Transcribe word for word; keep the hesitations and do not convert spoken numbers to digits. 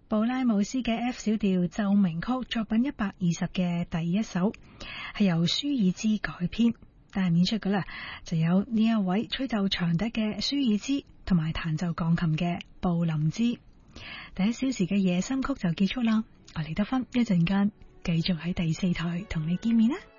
布拉姆斯嘅 F 小調奏鳴曲作品一百二十嘅第一首，係由舒爾茲改編，但係演出嘅啦就有呢一位吹奏長笛嘅舒爾茲同埋彈奏鋼琴嘅布林茲。第一小時嘅夜深曲就結束啦，我李德芬一陣間繼續喺第四台同你見面啦。